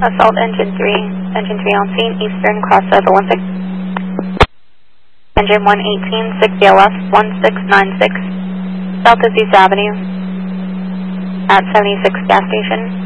Assault engine 3 on scene, eastern cross of Olympic. Engine 118, 6 DLF 1696, South of East Avenue at 76 gas station.